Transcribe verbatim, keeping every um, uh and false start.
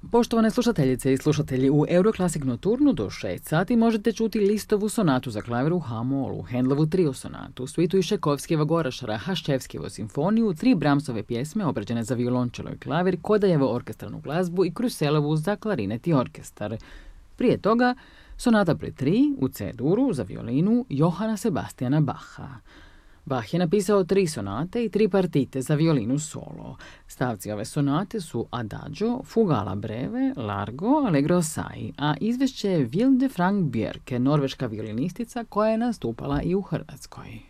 Poštovane slušateljice i slušatelji, u Euroclassic Nocturnu do šest sati možete čuti Listovu sonatu za klavir u H-molu, Handlovu trio sonatu, suitu iz Čajkovskijeva Gorašara, Haščevskijevu simfoniju, tri Brahmsove pjesme obrađene za violončelo i klavir, Kodajevu orkestralnu glazbu i Kruselovu za klarinet i orkestar. Prije toga, sonata broj tri u C-duru za violinu Johana Sebastiana Bacha. Bach je napisao tri sonate i tri partite za violinu solo. Stavci ove sonate su Adagio, Fugala breve, Largo, Allegro assai, a izvješće je Vilde Frank Bjerke, norveška violinistica koja je nastupala i u Hrvatskoj.